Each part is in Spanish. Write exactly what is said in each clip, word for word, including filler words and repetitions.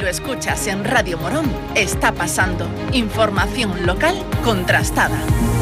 lo escuchas en Radio Morón, está pasando. Información local contrastada.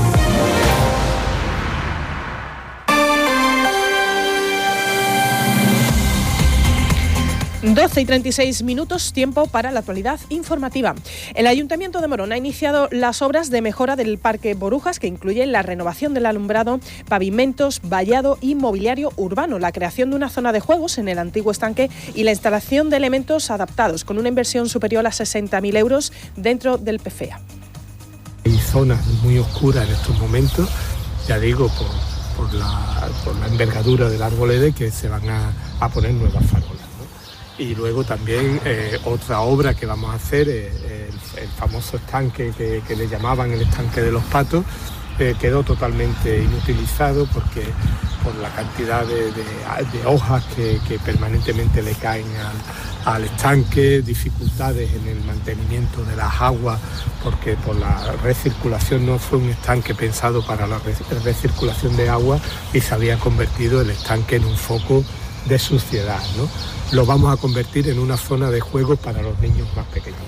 doce y treinta y seis minutos, tiempo para la actualidad informativa. El Ayuntamiento de Morón ha iniciado las obras de mejora del Parque Borujas, que incluyen la renovación del alumbrado, pavimentos, vallado y mobiliario urbano, la creación de una zona de juegos en el antiguo estanque y la instalación de elementos adaptados, con una inversión superior a sesenta mil euros dentro del P F E A. Hay zonas muy oscuras en estos momentos, ya digo, por, por, la, por la envergadura del arboleda, que se van a, a poner nuevas farolas. Y luego también eh, otra obra que vamos a hacer, eh, el, el famoso estanque que, que le llamaban el estanque de los patos, eh, quedó totalmente inutilizado porque por la cantidad de, de, de hojas que, que permanentemente le caen al, al estanque, dificultades en el mantenimiento de las aguas, porque por la recirculación no fue un estanque pensado para la recirculación de agua y se había convertido el estanque en un foco de suciedad, ¿no? Lo vamos a convertir en una zona de juegos para los niños más pequeñitos.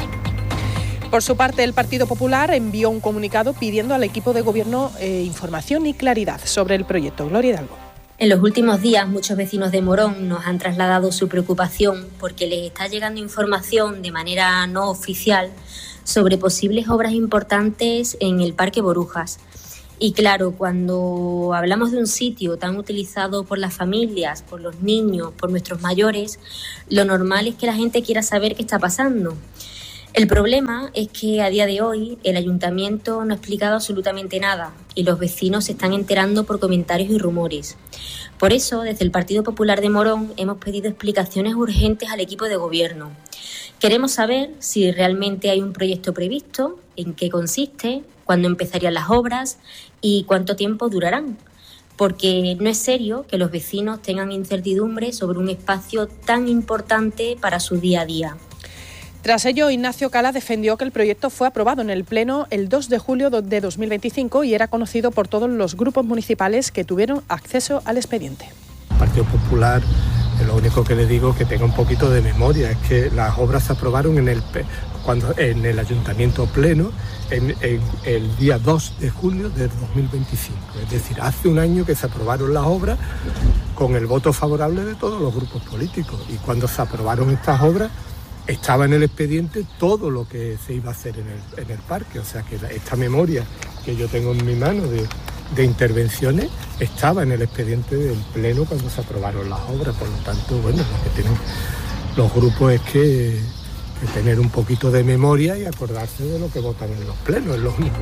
Por su parte, el Partido Popular envió un comunicado pidiendo al equipo de gobierno eh, información y claridad sobre el proyecto. Gloria Hidalgo. En los últimos días, muchos vecinos de Morón nos han trasladado su preocupación porque les está llegando información de manera no oficial sobre posibles obras importantes en el Parque Borujas. Y claro, cuando hablamos de un sitio tan utilizado por las familias, por los niños, por nuestros mayores, lo normal es que la gente quiera saber qué está pasando. El problema es que a día de hoy el ayuntamiento no ha explicado absolutamente nada y los vecinos se están enterando por comentarios y rumores. Por eso, desde el Partido Popular de Morón hemos pedido explicaciones urgentes al equipo de gobierno. Queremos saber si realmente hay un proyecto previsto, en qué consiste, cuándo empezarían las obras y cuánto tiempo durarán. Porque no es serio que los vecinos tengan incertidumbre sobre un espacio tan importante para su día a día. Tras ello, Ignacio Cala defendió que el proyecto fue aprobado en el Pleno el dos de julio de dos mil veinticinco y era conocido por todos los grupos municipales que tuvieron acceso al expediente. El Partido Popular, lo único que le digo es que tenga un poquito de memoria, es que las obras se aprobaron en el, cuando, en el Ayuntamiento Pleno en, en el día dos de julio de dos mil veinticinco. Es decir, hace un año que se aprobaron las obras con el voto favorable de todos los grupos políticos. Y cuando se aprobaron estas obras, estaba en el expediente todo lo que se iba a hacer en el, en el parque. O sea que la, esta memoria que yo tengo en mi mano de, de intervenciones estaba en el expediente del Pleno cuando se aprobaron las obras. Por lo tanto, bueno, lo que tienen los grupos es que, que tener un poquito de memoria y acordarse de lo que votan en los plenos, es lo único.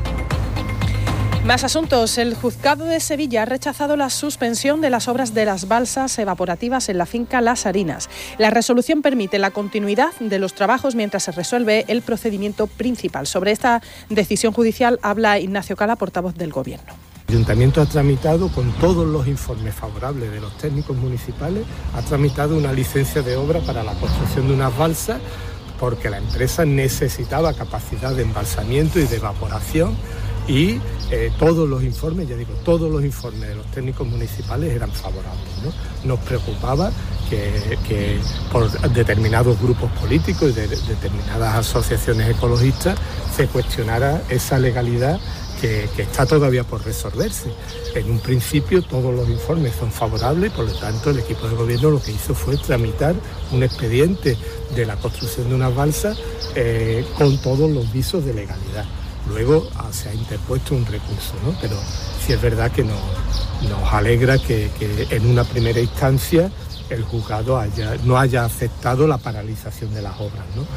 Más asuntos. El Juzgado de Sevilla ha rechazado la suspensión de las obras de las balsas evaporativas en la finca Las Harinas. La resolución permite la continuidad de los trabajos mientras se resuelve el procedimiento principal. Sobre esta decisión judicial habla Ignacio Cala, portavoz del Gobierno. El Ayuntamiento ha tramitado, con todos los informes favorables de los técnicos municipales, ha tramitado una licencia de obra para la construcción de unas balsas porque la empresa necesitaba capacidad de embalsamiento y de evaporación. Y eh, todos los informes, ya digo, todos los informes de los técnicos municipales eran favorables, ¿no? Nos preocupaba que, que por determinados grupos políticos y de, de determinadas asociaciones ecologistas se cuestionara esa legalidad que, que está todavía por resolverse. En un principio todos los informes son favorables y por lo tanto el equipo de gobierno lo que hizo fue tramitar un expediente de la construcción de unas balsas eh, con todos los visos de legalidad. Luego se ha interpuesto un recurso, ¿no? Pero sí es verdad que nos, nos alegra que, que en una primera instancia el juzgado haya, no haya aceptado la paralización de las obras, ¿no?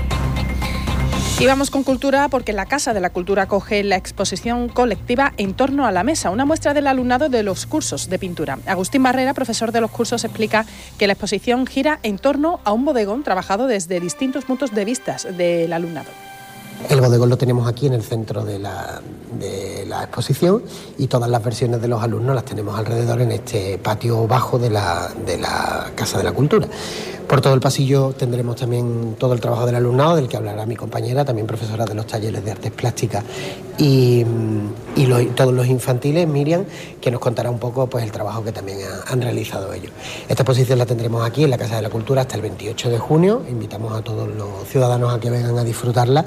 Y vamos con cultura, porque la Casa de la Cultura acoge la exposición colectiva En torno a la mesa, una muestra del alumnado de los cursos de pintura. Agustín Barrera, profesor de los cursos, explica que la exposición gira en torno a un bodegón trabajado desde distintos puntos de vista del alumnado. El bodegón lo tenemos aquí en el centro de la, de la exposición y todas las versiones de los alumnos las tenemos alrededor en este patio bajo de la, de la Casa de la Cultura. Por todo el pasillo tendremos también todo el trabajo del alumnado, del que hablará mi compañera, también profesora de los talleres de artes plásticas y, y lo, todos los infantiles, Miriam, que nos contará un poco pues el trabajo que también ha, han realizado ellos. Esta exposición la tendremos aquí en la Casa de la Cultura hasta el veintiocho de junio. Invitamos a todos los ciudadanos a que vengan a disfrutarla.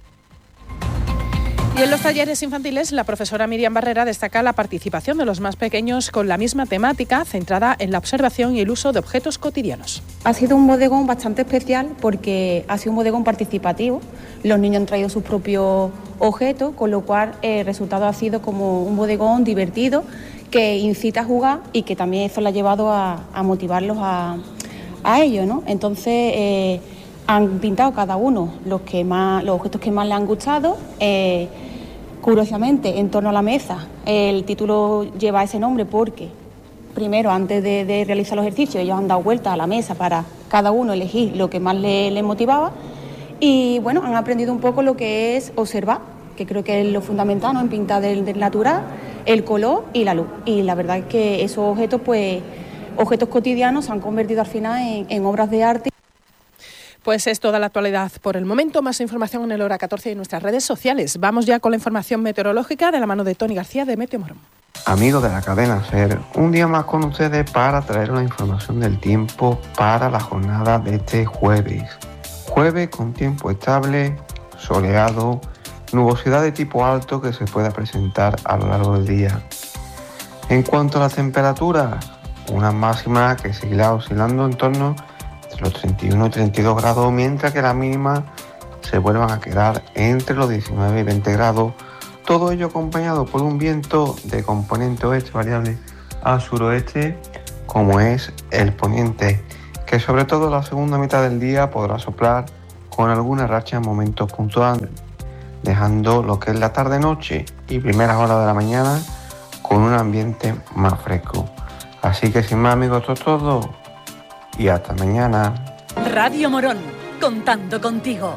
Y en los talleres infantiles, la profesora Miriam Barrera destaca la participación de los más pequeños con la misma temática, centrada en la observación y el uso de objetos cotidianos. Ha sido un bodegón bastante especial porque ha sido un bodegón participativo. Los niños han traído sus propios objetos, con lo cual el resultado ha sido como un bodegón divertido que incita a jugar y que también eso le ha llevado a, a motivarlos a, a ello, ¿no? Entonces eh, han pintado cada uno los, que más, los objetos que más les han gustado. Eh, Curiosamente, en torno a la mesa, el título lleva ese nombre porque, primero, antes de, de realizar los ejercicios, ellos han dado vuelta a la mesa para cada uno elegir lo que más les le motivaba y, bueno, han aprendido un poco lo que es observar, que creo que es lo fundamental, ¿no?, en pintar del, del natural, el color y la luz. Y la verdad es que esos objetos, pues, objetos cotidianos se han convertido al final en, en obras de arte. Pues es toda la actualidad por el momento. Más información en el Hora catorce y en nuestras redes sociales. Vamos ya con la información meteorológica de la mano de Tony García de Meteo Morón. Amigos de la cadena SER, un día más con ustedes para traer la información del tiempo para la jornada de este jueves. Jueves con tiempo estable, soleado, nubosidad de tipo alto que se pueda presentar a lo largo del día. En cuanto a las temperaturas, una máxima que seguirá oscilando en torno los treinta y uno y treinta y dos grados, mientras que las mínimas se vuelvan a quedar entre los diecinueve y veinte grados, todo ello acompañado por un viento de componente oeste variable a suroeste, como es el poniente, que sobre todo la segunda mitad del día podrá soplar con alguna racha en momentos puntuales, dejando lo que es la tarde-noche y primeras horas de la mañana con un ambiente más fresco. Así que sin más, amigos, esto es todo. Y hasta mañana. Radio Morón, contando contigo.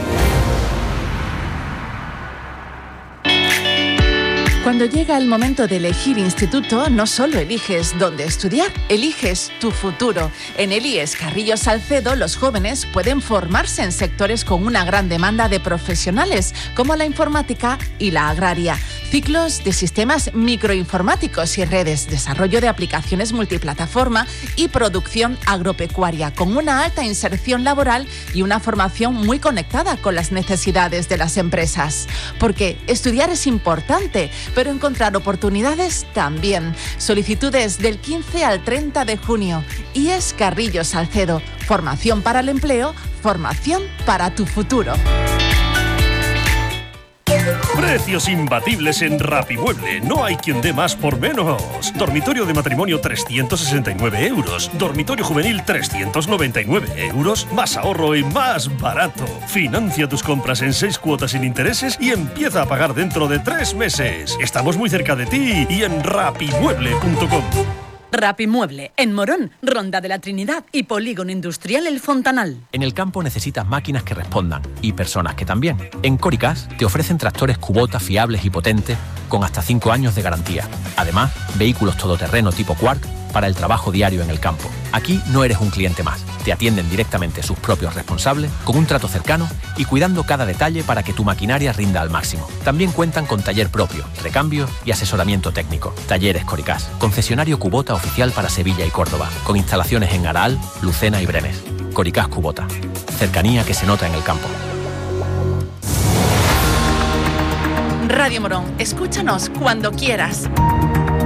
Cuando llega el momento de elegir instituto, no solo eliges dónde estudiar, eliges tu futuro. En el I E S Carrillo Salcedo, los jóvenes pueden formarse en sectores con una gran demanda de profesionales, como la informática y la agraria. Ciclos de sistemas microinformáticos y redes, desarrollo de aplicaciones multiplataforma y producción agropecuaria, con una alta inserción laboral y una formación muy conectada con las necesidades de las empresas. Porque estudiar es importante, pero encontrar oportunidades también. Solicitudes del quince al treinta de junio. I E S Carrillo Salcedo. Formación para el empleo, formación para tu futuro. Precios imbatibles en Rapimueble. No hay quien dé más por menos. Dormitorio de matrimonio trescientos sesenta y nueve euros. Dormitorio juvenil trescientos noventa y nueve euros. Más ahorro y más barato. Financia tus compras en seis cuotas sin intereses y empieza a pagar dentro de tres meses. Estamos muy cerca de ti y en rapimueble punto com. Rapimueble, en Morón, Ronda de la Trinidad y Polígono Industrial El Fontanal. En el campo necesitas máquinas que respondan y personas que también. En Coricas te ofrecen tractores Kubota fiables y potentes con hasta cinco años de garantía. Además, vehículos todoterreno tipo Quark para el trabajo diario en el campo. Aquí no eres un cliente más. Te atienden directamente sus propios responsables, con un trato cercano y cuidando cada detalle para que tu maquinaria rinda al máximo. También cuentan con taller propio, recambio y asesoramiento técnico. Talleres Coricas, concesionario Kubota oficial para Sevilla y Córdoba, con instalaciones en Araal, Lucena y Brenes. Coricas Kubota, cercanía que se nota en el campo. Radio Morón, escúchanos cuando quieras.